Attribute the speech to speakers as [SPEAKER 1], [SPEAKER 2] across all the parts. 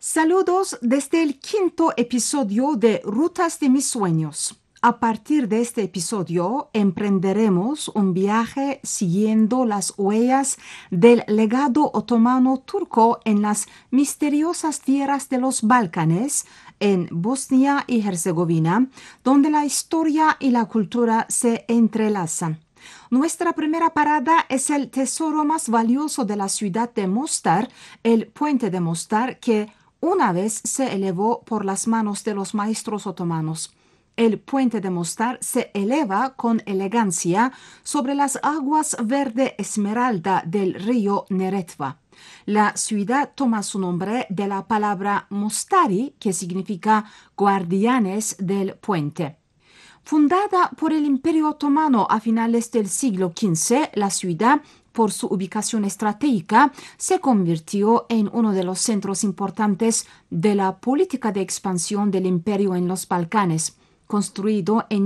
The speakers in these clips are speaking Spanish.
[SPEAKER 1] Saludos desde el quinto episodio de Rutas de mis sueños. A partir de este episodio emprenderemos un viaje siguiendo las huellas del legado otomano turco en las misteriosas tierras de los Balcanes, en Bosnia y Herzegovina, donde la historia y la cultura se entrelazan. Nuestra primera parada es el tesoro más valioso de la ciudad de Mostar, el puente de Mostar, que una vez se elevó por las manos de los maestros otomanos. El puente de Mostar se eleva con elegancia sobre las aguas verde esmeralda del río Neretva. La ciudad toma su nombre de la palabra Mostari, que significa guardianes del puente. Fundada por el Imperio Otomano a finales del siglo XV, la ciudad, por su ubicación estratégica, se convirtió en uno de los centros importantes de la política de expansión del imperio en los Balcanes. Construido en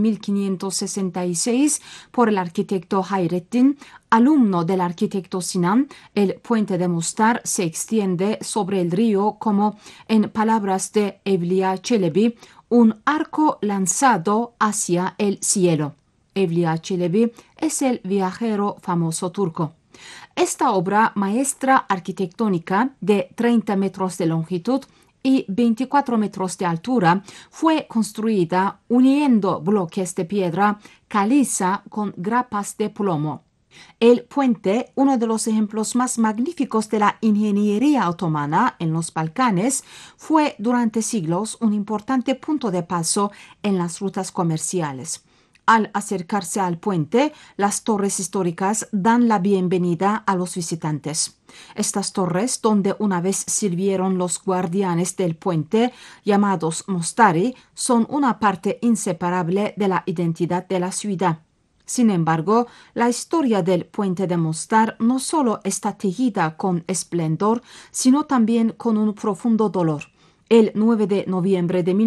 [SPEAKER 1] 1566 por el arquitecto Hayrettin, alumno del arquitecto Sinan, el puente de Mostar se extiende sobre el río como, en palabras de Evliya Çelebi, un arco lanzado hacia el cielo. Evliya Çelebi es el viajero famoso turco. Esta obra maestra arquitectónica de 30 metros de longitud y 24 metros de altura fue construida uniendo bloques de piedra caliza con grapas de plomo. El puente, uno de los ejemplos más magníficos de la ingeniería otomana en los Balcanes, fue durante siglos un importante punto de paso en las rutas comerciales. Al acercarse al puente, las torres históricas dan la bienvenida a los visitantes. Estas torres, donde una vez sirvieron los guardianes del puente, llamados Mostari, son una parte inseparable de la identidad de la ciudad. Sin embargo, la historia del puente de Mostar no solo está tejida con esplendor, sino también con un profundo dolor. El 9 de noviembre de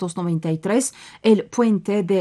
[SPEAKER 1] 1993, el puente de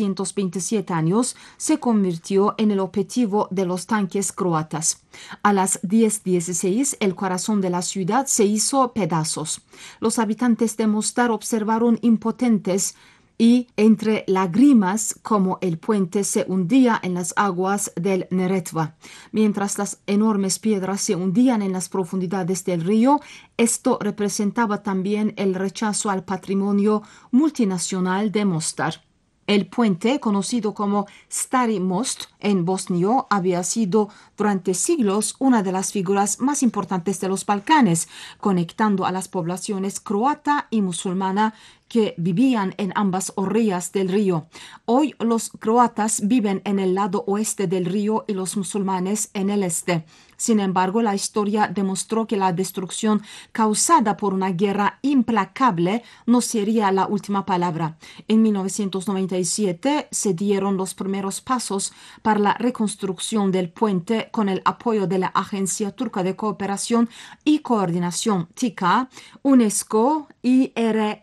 [SPEAKER 1] 427 años se convirtió en el objetivo de los tanques croatas. A las 10:16, el corazón de la ciudad se hizo pedazos. Los habitantes de Mostar observaron impotentes y entre lágrimas como el puente se hundía en las aguas del Neretva. Mientras las enormes piedras se hundían en las profundidades del río, esto representaba también el rechazo al patrimonio multinacional de Mostar. El puente, conocido como Stari Most en bosnio, había sido durante siglos una de las figuras más importantes de los Balcanes, conectando a las poblaciones croata y musulmana que vivían en ambas orillas del río. Hoy los croatas viven en el lado oeste del río y los musulmanes en el este. Sin embargo, la historia demostró que la destrucción causada por una guerra implacable no sería la última palabra. En 1997 se dieron los primeros pasos para la reconstrucción del puente con el apoyo de la Agencia Turca de Cooperación y Coordinación TİKA, UNESCO, IRC